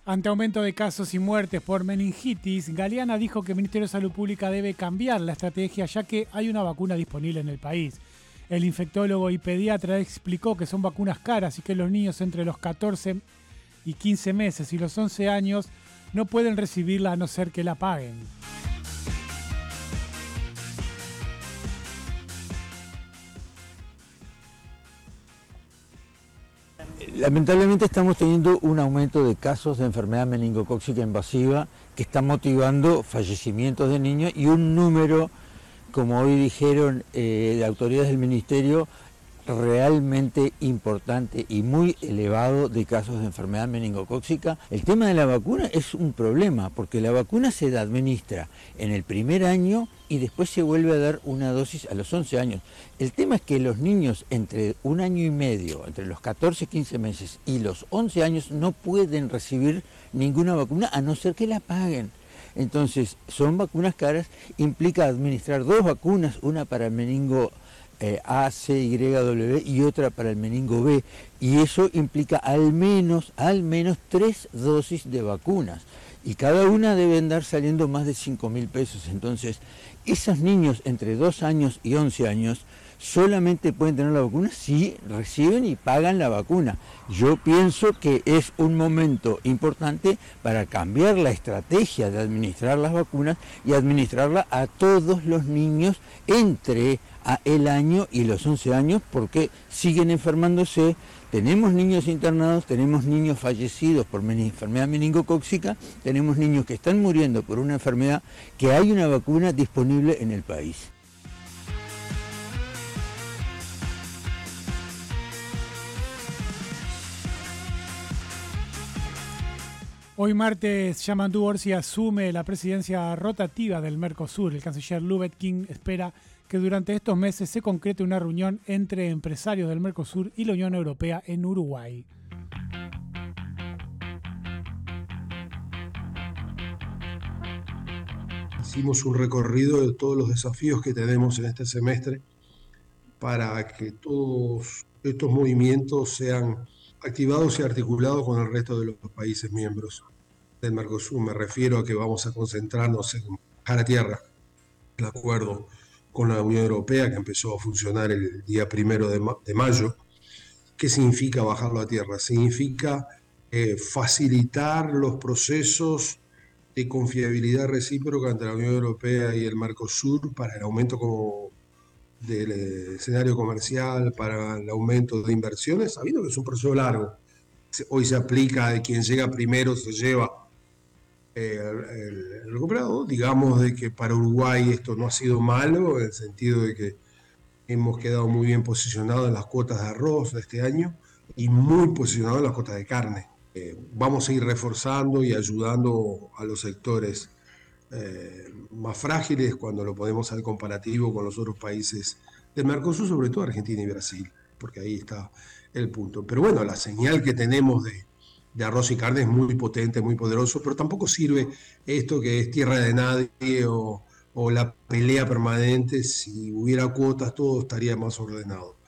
Ante aumento de casos y muertes por meningitis, Galeana dijo que el Ministerio de Salud Pública debe cambiar la estrategia ya que hay una vacuna disponible en el país. El infectólogo y pediatra explicó que son vacunas caras y que los niños entre los 14 y 15 meses y los 11 años no pueden recibirla a no ser que la paguen. Lamentablemente estamos teniendo un aumento de casos de enfermedad meningocócica invasiva que está motivando fallecimientos de niños y un número, como hoy dijeron de autoridades del Ministerio, realmente importante y muy elevado de casos de enfermedad meningocócica. El tema de la vacuna es un problema porque la vacuna se administra en el primer año y después se vuelve a dar una dosis a los 11 años. El tema es que los niños entre un año y medio, entre los 14 y 15 meses y los 11 años no pueden recibir ninguna vacuna a no ser que la paguen. Entonces son vacunas caras, implica administrar dos vacunas, una para el meningo A, C, Y, W y otra para el meningo B, y eso implica al menos 3 dosis de vacunas, y cada una debe andar saliendo más de 5.000 pesos. Entonces, esos niños entre 2 años y 11 años solamente pueden tener la vacuna si reciben y pagan la vacuna. Yo pienso que es un momento importante para cambiar la estrategia de administrar las vacunas y administrarla a todos los niños entre el año y los 11 años, porque siguen enfermándose. Tenemos niños internados, tenemos niños fallecidos por enfermedad meningocócica, tenemos niños que están muriendo por una enfermedad que hay una vacuna disponible en el país. Hoy martes, Yamandu Orsi asume la presidencia rotativa del Mercosur. El canciller Lübetkin espera que durante estos meses se concrete una reunión entre empresarios del Mercosur y la Unión Europea en Uruguay. Hicimos un recorrido de todos los desafíos que tenemos en este semestre para que todos estos movimientos sean activados y articulados con el resto de los países miembros del Mercosur. Me refiero a que vamos a concentrarnos en bajar a tierra el acuerdo con la Unión Europea que empezó a funcionar el día 1 de mayo. ¿Qué significa bajarlo a tierra? Significa facilitar los procesos de confiabilidad recíproca entre la Unión Europea y el Mercosur para el aumento del escenario comercial, para el aumento de inversiones, sabiendo que es un proceso largo. Hoy se aplica de quien llega primero se lleva el recuperado. Digamos de que para Uruguay esto no ha sido malo, en el sentido de que hemos quedado muy bien posicionados en las cuotas de arroz de este año y muy posicionados en las cuotas de carne. Vamos a ir reforzando y ayudando a los sectores más frágiles cuando lo podemos hacer comparativo con los otros países del Mercosur, sobre todo Argentina y Brasil, porque ahí está el punto. Pero bueno, la señal que tenemos de arroz y carne es muy potente, muy poderoso, pero tampoco sirve esto que es tierra de nadie o la pelea permanente. Si hubiera cuotas todo estaría más ordenado.